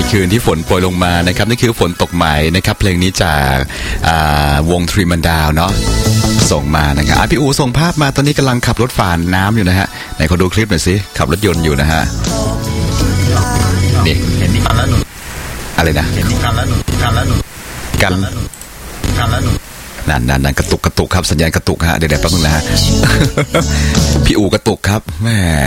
คืนที่ฝนโปรยลงมานะครับนี่คือฝนตกไหมนะครับเพลงนี้จากวงทรีมันดาวเนาะส่งมานะครับพี่อูส่งภาพมาตอนนี้กำลังขับรถฝ่าน้ำอยู่นะฮะไหนขอดูคลิปหน่อยสิขับรถยนต์อยู่นะฮะนี่เห็นนี่กันแล้วหนูอะไรนะเห็นนี่กันแล้วหนูกันแล้วหนูกันแล้วหนูนั่นกระตุกครับสัญญาณกระตุกฮะเดี๋ยวแป๊บนึงนะฮะ พี่อูกระตุกครับแหม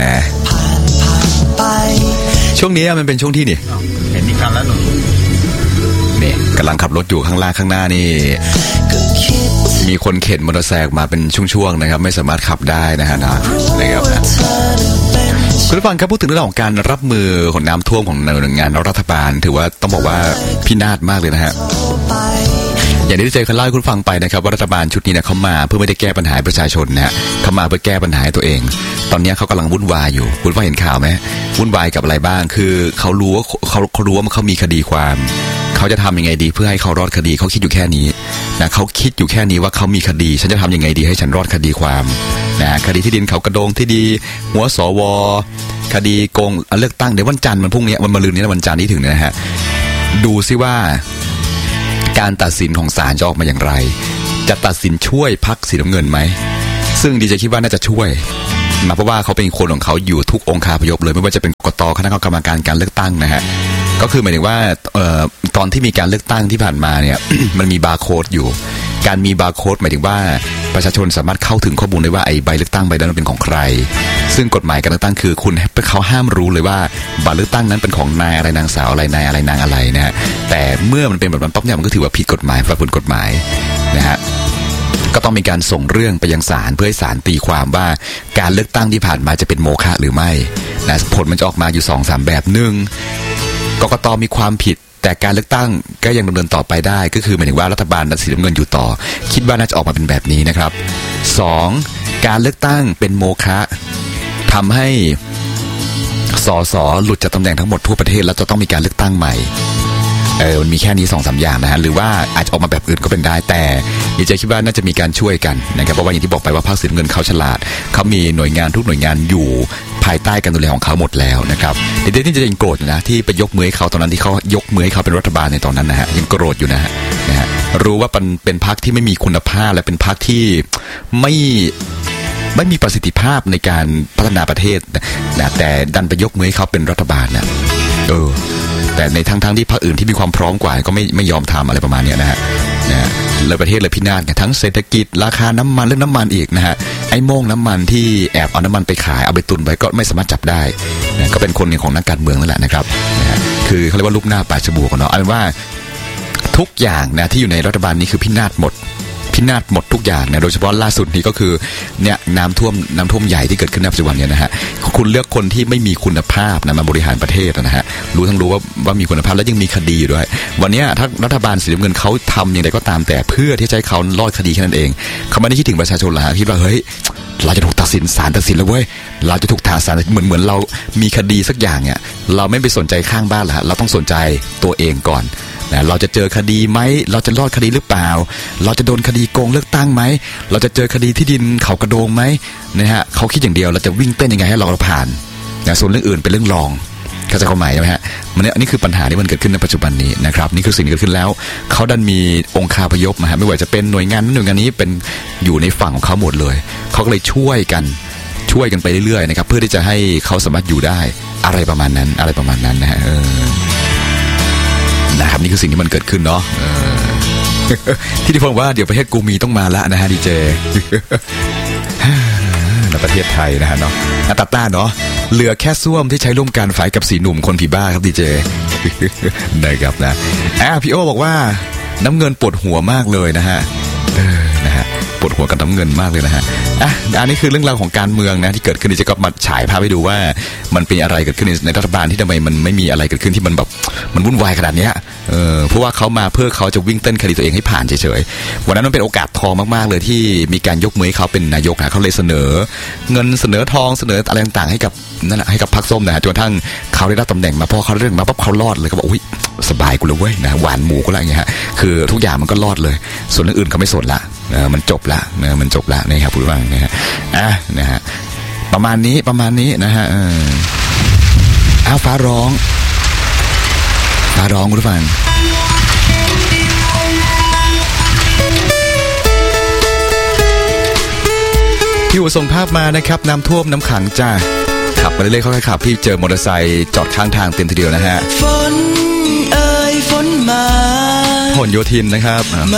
ช่วงนี้มันเป็นช่วงที่นี่เห็นนี่กันแล้วหนูนี่กำลังขับรถอยู่ข้างล่างข้างหน้านี่มีคนเข็นมอเตอร์ไซค์มาเป็นช่วงๆนะครับไม่สามารถขับได้นะฮะนะครับคุณผู้ฟังครับพูดถึงเรื่องของการรับมือของน้ำท่วมของหน่วยงานรัฐบาลถือว่าต้องบอกว่าพินาศมากเลยนะฮะอย่างที่เจอเคยเล่าให้คุณฟังไปนะครับว่ารัฐบาลชุดนี้เนี่ยเขามาเพื่อไม่ได้แก้ปัญหาประชาชนนะฮะเขามาเพื่อแก้ปัญหาตัวเองตอนนี้เขากำลังวุ่นวายอยู่คุณฟังเห็นข่าวไหมวุ่นวายกับอะไรบ้างคือเขารู้ว่าเขามีคดีความเขาจะทำยังไงดีเพื่อให้เขารอดคดีเขาคิดอยู่แค่นี้นะเขาคิดอยู่แค่นี้ว่าเขามีคดีฉันจะทำยังไงดีให้ฉันรอดคดีความนะคดีที่ดินเขากระโดงที่ดีหัวสวคดีโกงเลือกตั้งเดี๋ยววันจันทร์มันพรุ่งนี้วันมะรืนนี้วันจันทร์นี้ถึงนะฮะดูซิว่าการตัดสินของศาลจะออกมาอย่างไรจะตัดสินช่วยพรรคสีน้ำเงินไหมซึ่งดีเจคิดว่าน่าจะช่วยเพราะว่าเขาเป็นคนของเขาอยู่ทุกองค์คาพยพเลยไม่ว่าจะเป็นกกต.คณะกรรมการการเลือกตั้งนะฮะก็คือหมายถึงว่าตอนที่มีการเลือกตั้งที่ผ่านมาเนี่ย มันมีบาร์โค้ดอยู่การมีบาร์โค้ดหมายถึงว่าประชาชนสามารถเข้าถึงข้อมูลได้ว่าไอ้ใบเลือกตั้งใบนั้นเป็นของใครซึ่งกฎหมายการเลือกตั้งคือคุณเขาห้ามรู้เลยว่าบัตรเลือกตั้งนั้นเป็นของนายอะไรนางสาวอะไรนายอะไรนางอะไรนะฮะแต่เมื่อมันเป็นแบบนั้นปั๊บเนี่ยมันก็ถือว่าผิดกฎหมายฝ่าฝืนกฎหมายนะฮะก็ต้องมีการส่งเรื่องไปยังศาลเพื่อให้ศาลตีความว่าการเลือกตั้งที่ผ่านมาจะเป็นโมฆะหรือไม่นะผลมันจะออกมาอยู่ 2-3 แบบหนึ่งกกต.มีความผิดแต่การเลือกตั้งก็ยังดำเนินต่อไปได้ก็คือหมายถึงว่ารัฐบาลสีน้ำเงินอยู่ต่อคิดว่าน่าจะออกมาเป็นแบบนี้นะครับ 2. การเลือกตั้งเป็นโมฆะทำให้สสหลุดจากตำแหน่งทั้งหมดทั่วประเทศแล้วจะต้องมีการเลือกตั้งใหม่มันมีแค่นี้ 2-3 อย่างนะฮะหรือว่าอาจจะออกมาแบบอื่นก็เป็นได้แต่ดิฉันคิดว่าน่าจะมีการช่วยกันนะครับเพราะว่าอย่างที่บอกไปว่าพรรคสีน้ำเงินเขาฉลาดเขามีหน่วยงานทุกหน่วยงานอยู่ภายใต้การดูแลของเขาหมดแล้วนะครับดิฉันที่จะยังโกรธนะที่ไปยกมือให้เขาตอนนั้นที่เขายกมือให้เขาเป็นรัฐบาลในตอนนั้นนะฮะยังโกรธอยู่นะฮะรู้ว่าเป็นพรรคที่ไม่มีคุณภาพและเป็นพรรคที่ไม่มีประสิทธิภาพในการพัฒนาประเทศนะแต่ดันไปยกมือให้เขาเป็นรัฐบาลนะแต่ในทั้งที่พรรคอื่นที่มีความพร้อมกว่าก็ไม่ยอมทำอะไรประมาณนี้นะฮะเลยประเทศเลยพินาศกันทั้งเศรษฐกิจราคาน้ำมันเรื่องน้ำมันอีกนะฮะไอ้โม่งน้ำมันที่แอบเอาน้ำมันไปขายเอาไปตุนไว้ก็ไม่สามารถจับได้นะก็เป็นคนของนักการเมืองนั่นแหละนะครับนะฮะคือเขาเรียกว่าลูกหน้าปลาฉบูกันเนาะเอาเป็นว่าทุกอย่างนะที่อยู่ในรัฐบาลนี้คือพินาศหมดทุกอย่างนะโดยเฉพาะล่าสุดนี้ก็คือเนี่ยน้ำท่วมใหญ่ที่เกิดขึ้นในปัจจุบันเนี่ยนะฮะคุณเลือกคนที่ไม่มีคุณภาพนะมาบริหารประเทศนะฮะรู้ว่ามีคุณภาพแล้วยังมีคดีอยู่ด้วยวันนี้ถ้ารัฐบาลสีน้ำเงินเขาทำอย่างไรก็ตามแต่เพื่อที่จะให้เขารอดคดีแค่นั้นเองเขาไม่ได้คิดถึงประชาชนหรอกคิดว่าเฮ้ยเราจะถูกตัดสินศาลตัดสินแล้วเว้ยเราจะถูกทางศาลเหมือนเรามีคดีสักอย่างเนี่ยเราไม่ไปสนใจข้างบ้านละเราต้องสนใจตัวเองก่อนเราจะเจอคดีไหมเราจะรอดคดีหรือเปล่าเราจะโดนคดีโกงเลือกตั้งไหมเราจะเจอคดีที่ดินเขากระโดงไหมนะฮะเขาคิดอย่างเดียวเราจะวิ่งเต้นยังไงให้เราผ่านนะส่วนเรื่องอื่นเป็นเรื่องรองเข้าใจความหมายไหมฮะนี่คือปัญหาที่มันเกิดขึ้นในปัจจุบันนี้นะครับนี่คือสิ่งที่เกิดขึ้นแล้วเขาดันมีองค์คาพยพมาฮะไม่ว่าจะเป็นหน่วยงานนี้เป็นอยู่ในฝั่งของเขาหมดเลยเขาก็เลยช่วยกันไปเรื่อยๆนะครับเพื่อที่จะให้เขาสามารถอยู่ได้อะไรประมาณนั้นนะฮะนะครับนี่คือสิ่งที่มันเกิดขึ้นเนาะที่ฟังว่าเดี๋ยวประเทศกูมีต้องมาละนะฮะดีเจในประเทศไทยนะฮะเนาะตัดต้าเนาะเหลือแค่ส้วมที่ใช้ร่วมกันฝ่ายกับสีหนุ่มคนผีบ้าครับดีเจนะครับนะพี่โอบอกว่าน้ำเงินปวดหัวมากเลยนะฮะนะฮะปวดหัวกับน้ำเงินมากเลยนะฮะอันนี้คือเรื่องราวของการเมืองนะที่เกิดขึ้นดิจะก็มาฉายภาพให้ดูว่ามันเป็นอะไรเกิดขึ้นในรัฐบาลที่ทำไมมันไม่มีอะไรเกิดขึ้นที่มันแบบมันวุ่นวายขนาดนี้เพราะว่าเขามาเพื่อเขาจะวิ่งเต้นคดีตัวเองให้ผ่านเฉยๆวันนั้นมันเป็นโอกาสทองมากๆเลยที่มีการยกมือให้เขาเป็นนายกนะเขาเลยเสนอเงินเสนอทองเสนออะไรต่างๆให้กับนั่นแหละให้กับพรรคส้มนะจนกระทั่งเขาได้รับตำแหน่งมาพอเขาเรื่องมาปั๊บเขารอดเลยเขาบอกอุ้ยสบายกูเลยเว้ยนะหวานหมูก็อะไรอย่างเงี้ยฮะคือทุกอย่างมันก็รอดเลยส่วนเรื่องอื่นเขาไม่สนละมันจบละนี่ครับพูดว่านะฮะนะฮะประมาณนี้นะฮะฟ้าร้องฟ้าร้องคุณผู้ฟังพี่อู๋ส่งภาพมานะครับน้ำท่วมน้ำขังจ้าขับมาเรื่อยๆค่อยๆขับพี่เจอมอเตอร์ไซค์จอดข้างทางเต็มทีเดียวนะฮะฝนเอ่ยฝนมาผลโยธินนะครับ